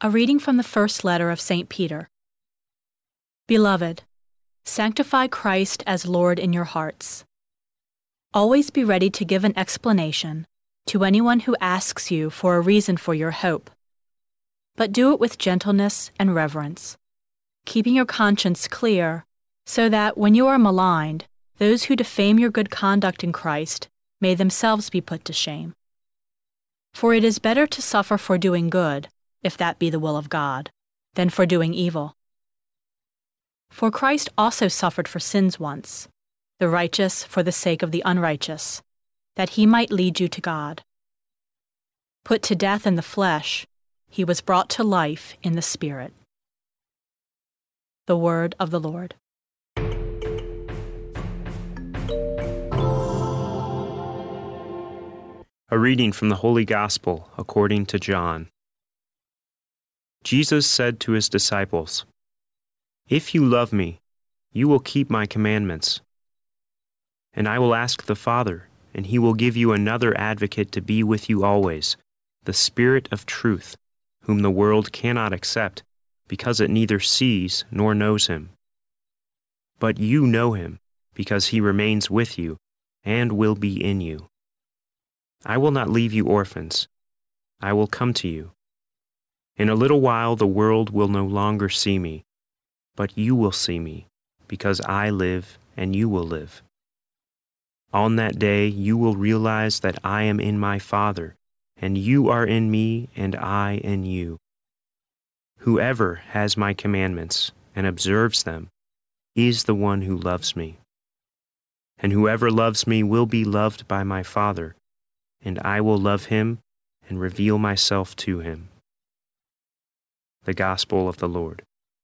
A reading from the first letter of St. Peter. Beloved, sanctify Christ as Lord in your hearts. Always be ready to give an explanation to anyone who asks you for a reason for your hope. But do it with gentleness and reverence, keeping your conscience clear, so that when you are maligned, those who defame your good conduct in Christ may themselves be put to shame. For it is better to suffer for doing good, if that be the will of God, than for doing evil. For Christ also suffered for sins once, the righteous for the sake of the unrighteous, that he might lead you to God. Put to death in the flesh, he was brought to life in the Spirit. The word of the Lord. A reading from the Holy Gospel according to John. Jesus said to his disciples, "If you love me, you will keep my commandments. And I will ask the Father, and he will give you another advocate to be with you always, the Spirit of truth, whom the world cannot accept, because it neither sees nor knows him. But you know him, because he remains with you and will be in you. I will not leave you orphans. I will come to you. In a little while the world will no longer see me, but you will see me, because I live and you will live. On that day you will realize that I am in my Father, and you are in me and I in you. Whoever has my commandments and observes them is the one who loves me. And whoever loves me will be loved by my Father, and I will love him and reveal myself to him." The Gospel of the Lord.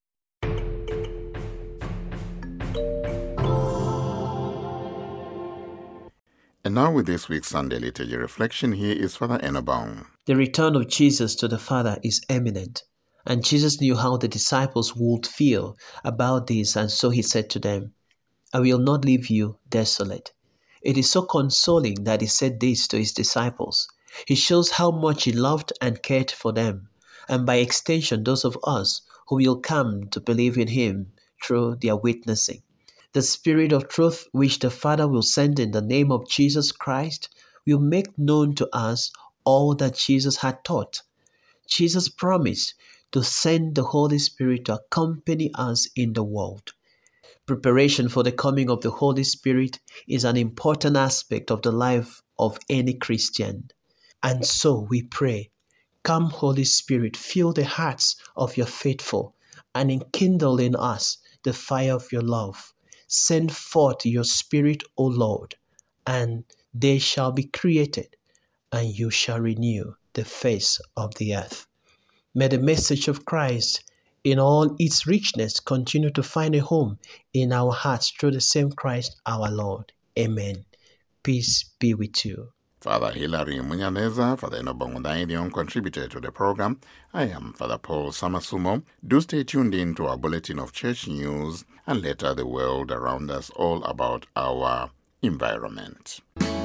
And now with this week's Sunday Liturgy reflection, here is Father Enobong. The return of Jesus to the Father is imminent, and Jesus knew how the disciples would feel about this, and so he said to them, "I will not leave you desolate." It is so consoling that he said this to his disciples. He shows how much he loved and cared for them, and by extension those of us who will come to believe in him through their witnessing. The Spirit of truth which the Father will send in the name of Jesus Christ will make known to us all that Jesus had taught. Jesus promised to send the Holy Spirit to accompany us in the world. Preparation for the coming of the Holy Spirit is an important aspect of the life of any Christian. And so we pray, "Come, Holy Spirit, fill the hearts of your faithful and enkindle in us the fire of your love. Send forth your Spirit, O Lord, and they shall be created, and you shall renew the face of the earth." May the message of Christ in all its richness continue to find a home in our hearts through the same Christ our Lord. Amen. Peace be with you. Father Hilary Munyaneza, Father Enobong Undainion contributed to the program. I am Father Paul Samasumo. Do stay tuned in to our bulletin of church news and later the world around us, all about our environment.